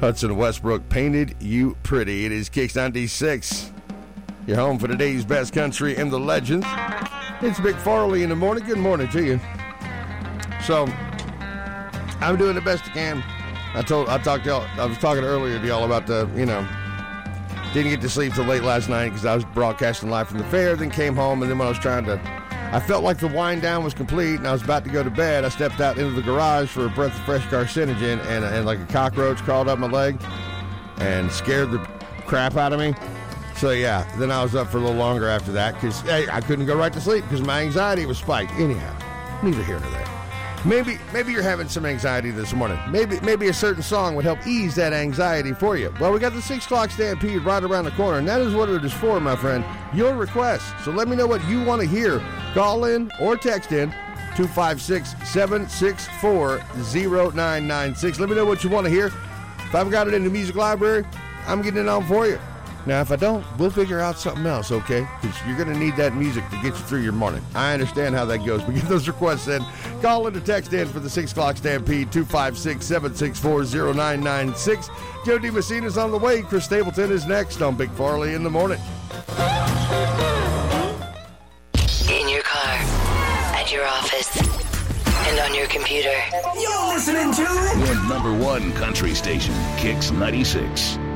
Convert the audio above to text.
Hudson Westbrook, Painted You Pretty. It is Kicks 96. Your home for today's best country and the legends. It's Big Farley in the morning. Good morning to you. So, I'm doing the best I can. I was talking earlier to y'all about didn't get to sleep till late last night because I was broadcasting live from the fair, then came home, and then when I was I felt like the wind down was complete, and I was about to go to bed. I stepped out into the garage for a breath of fresh carcinogen, and like a cockroach crawled up my leg and scared the crap out of me. So, yeah, then I was up for a little longer after that because I couldn't go right to sleep because my anxiety was spiked. Anyhow, neither here nor there. Maybe you're having some anxiety this morning. Maybe a certain song would help ease that anxiety for you. Well, we got the 6 o'clock Stampede right around the corner, and that is what it is for, my friend. Your request. So let me know what you want to hear. Call in or text in 256-764-0996. Let me know what you want to hear. If I've got it in the music library, I'm getting it on for you. Now, if I don't, we'll figure out something else, okay? Because you're going to need that music to get you through your morning. I understand how that goes. But get those requests in. Call in or text in for the 6 o'clock Stampede, 256-764-0996. Joe DeMessina's on the way. Chris Stapleton is next on Big Farley in the morning. In your car, at your office, and on your computer. You're listening to your number one country station, Kicks 96.